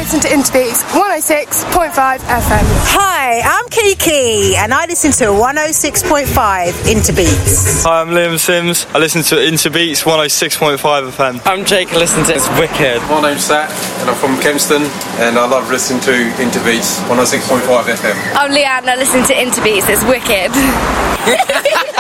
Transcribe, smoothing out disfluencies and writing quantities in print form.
listen to Interbeats 106.5 FM. Hi, I'm Kiki, and I listen to 106.5 Interbeats. Hi, I'm Liam Sims. I listen to Interbeats 106.5 FM. I'm Jake, I listen to It's Wicked. My name's Zach, and I'm from Kempston, and I love listening to Interbeats 106.5 FM. I'm Leanne, I listen to Interbeats, it's wicked.